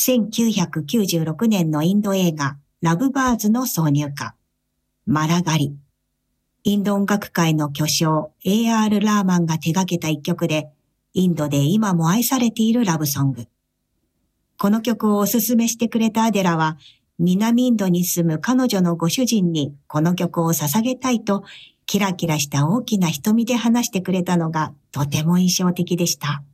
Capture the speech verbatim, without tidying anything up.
せんきゅうひゃくきゅうじゅうろくねんのインド映画ラブバーズの挿入歌、マラガリ。インド音楽界の巨匠 エーアール ラーマンが手掛けた一曲で、インドで今も愛されているラブソング。この曲をおすすめしてくれたアデラは、南インドに住む彼女のご主人にこの曲を捧げたいと、キラキラした大きな瞳で話してくれたのがとても印象的でした。